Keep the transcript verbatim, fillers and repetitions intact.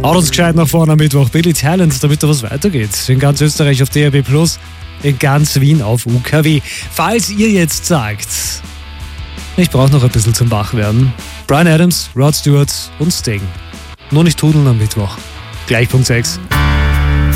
Haut uns gescheit nach vorne am Mittwoch. Billy Talent, damit da was weitergeht. In ganz Österreich auf D A B plus, in ganz Wien auf U K W. Falls ihr jetzt sagt, ich brauche noch ein bisschen zum Wachwerden. Bryan Adams, Rod Stewart und Sting. Nur nicht tudeln am Mittwoch. Gleich Punkt sechs.